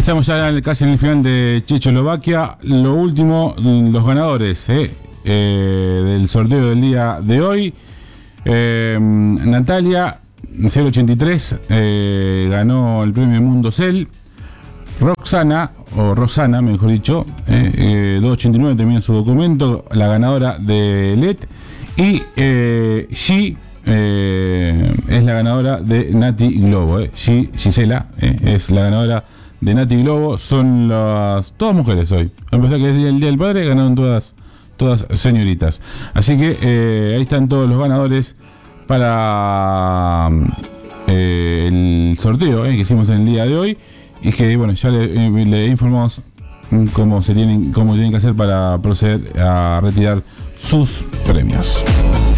Estamos ya casi en el final de Checoslovaquia. Lo último, los ganadores del sorteo del día de hoy. Natalia 083 ganó el premio Mundo Cell. Roxana, o Rosana mejor dicho, 289 termina su documento, la ganadora de LED. Y G es la ganadora de Nati Globo. Gisela es la ganadora de Nati Globo. Son todas mujeres hoy. A pesar que es el Día del Padre, ganaron todas señoritas. Así que ahí están todos los ganadores para el sorteo que hicimos en el día de hoy. Y que bueno, ya le informamos cómo tienen que hacer para proceder a retirar sus premios.